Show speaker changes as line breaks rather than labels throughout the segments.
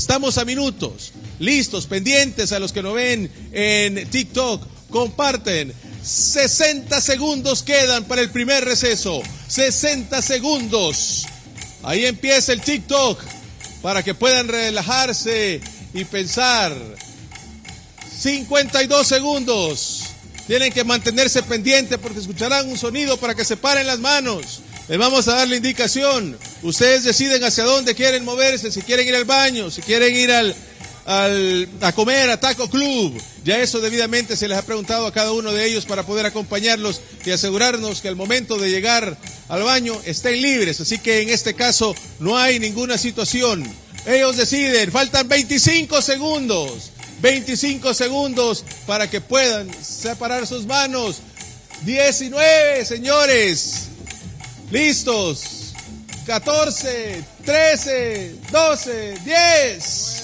Estamos a minutos, listos, pendientes a los que nos ven en TikTok. Comparten. 60 segundos quedan para el primer receso. 60 segundos. Ahí empieza el TikTok para que puedan relajarse y pensar. 52 segundos. Tienen que mantenerse pendientes porque escucharán un sonido para que se paren las manos. Les vamos a dar la indicación. Ustedes deciden hacia dónde quieren moverse, si quieren ir al baño, si quieren ir a comer a Taco Club. Ya eso debidamente se les ha preguntado a cada uno de ellos para poder acompañarlos y asegurarnos que al momento de llegar al baño estén libres. Así que en este caso no hay ninguna situación. Ellos deciden, faltan 25 segundos. 25 segundos para que puedan separar sus manos. 19, señores. Listos. 14, 13, 12, 10,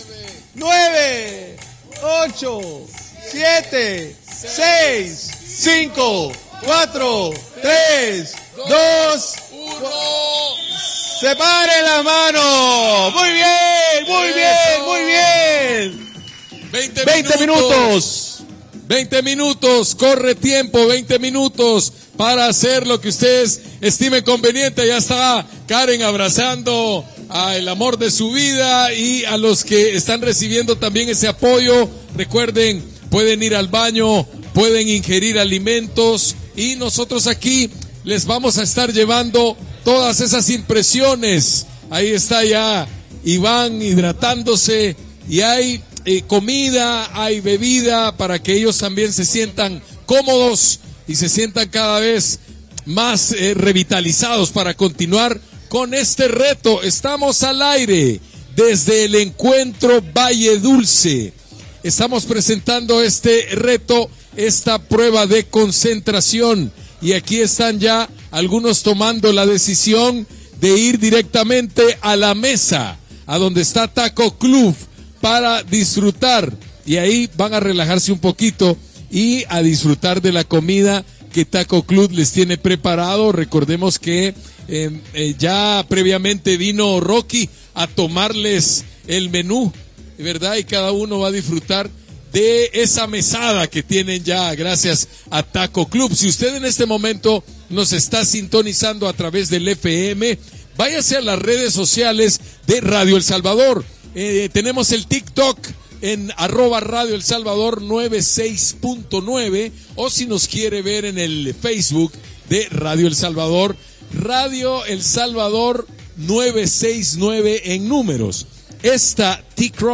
9, 8, 7, 6, 5, 4, 3, 2, 1. ¡Separen la mano! ¡Muy bien! ¡Muy bien! ¡Muy bien! 20 minutos.
20 minutos, corre tiempo, 20 minutos para hacer lo que ustedes estimen conveniente. Ya está Karen abrazando al amor de su vida y a los que están recibiendo también ese apoyo. Recuerden, pueden ir al baño, pueden ingerir alimentos y nosotros aquí les vamos a estar llevando todas esas impresiones. Ahí está ya Iván hidratándose y hay comida, hay bebida para que ellos también se sientan cómodos y se sientan cada vez más revitalizados para continuar con este reto. Estamos al aire desde el encuentro Valle Dulce. Estamos presentando este reto, esta prueba de concentración y aquí están ya algunos tomando la decisión de ir directamente a la mesa, a donde está Taco Club, para disfrutar y ahí van a relajarse un poquito y a disfrutar de la comida que Taco Club les tiene preparado. Recordemos que ya previamente vino Rocky a tomarles el menú, ¿verdad? Y cada uno va a disfrutar de esa mesada que tienen ya gracias a Taco Club. Si usted en este momento nos está sintonizando a través del FM, váyase a las redes sociales de Radio El Salvador. Tenemos el TikTok en @Radio El Salvador 96.9 o si nos quiere ver en el Facebook de Radio El Salvador, Radio El Salvador 969 en números. Esta TikTok